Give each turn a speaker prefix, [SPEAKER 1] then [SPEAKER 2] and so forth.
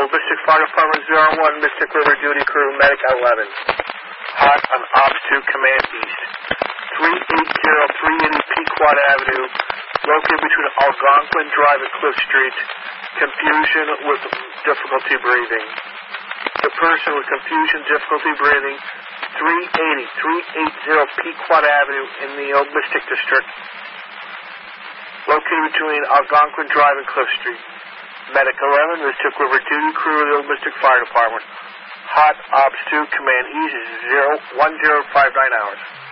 [SPEAKER 1] Old Mystic Fire Department 01, Mystic River Duty Crew, Medic 11. Hot on Ops 2, Command East. 380 Pequot Avenue, located between Algonquin Drive and Cliff Street. Confusion with difficulty breathing. The person with confusion, difficulty breathing, 380 Pequot Avenue in the Old Mystic District, located between Algonquin Drive and Cliff Street. Medic 11, Mystic River Duty Crew of the Old Mystic Fire Department. Hot Ops 2, Command East, 1059 hours.